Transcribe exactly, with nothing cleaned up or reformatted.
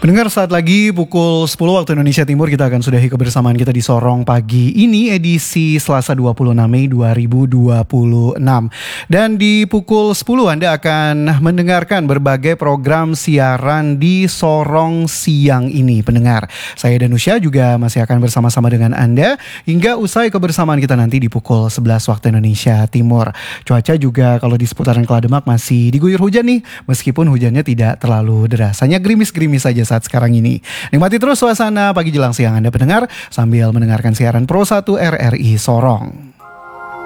Pendengar, saat lagi pukul sepuluh waktu Indonesia Timur kita akan sudahi kebersamaan kita di Sorong pagi ini, edisi Selasa dua puluh enam Mei dua ribu dua puluh enam. Dan di pukul sepuluh Anda akan mendengarkan berbagai program siaran di Sorong siang ini, pendengar. Saya Danusya juga masih akan bersama-sama dengan Anda hingga usai kebersamaan kita nanti di pukul sebelas waktu Indonesia Timur. Cuaca juga kalau di seputaran Kelademak masih diguyur hujan nih, meskipun hujannya tidak terlalu deras, hanya gerimis-gerimis saja saat sekarang ini. Nikmati terus suasana pagi jelang siang Anda pendengar sambil mendengarkan siaran Pro satu R R I Sorong.